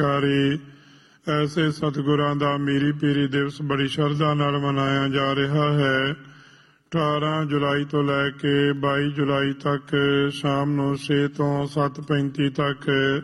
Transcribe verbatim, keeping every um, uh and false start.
ਕਾਰੀ ਐਸੇ ਸਤਿਗੁਰਾਂ ਦਾ ਮੀਰੀ ਪੀਰੀ ਦਿਵਸ ਬੜੀ ਸ਼ਰਧਾ ਨਾਲ ਮਨਾਇਆ ਜਾ ਰਿਹਾ ਹੈ। ਅਠਾਰਾਂ ਜੁਲਾਈ ਤੋਂ ਲੈ ਕੇ ਬਾਈ ਜੁਲਾਈ ਤੱਕ ਸ਼ਾਮ ਨੂੰ ਛੇ ਤੋਂ ਸੱਤ ਪੈਂਤੀ ਤੱਕ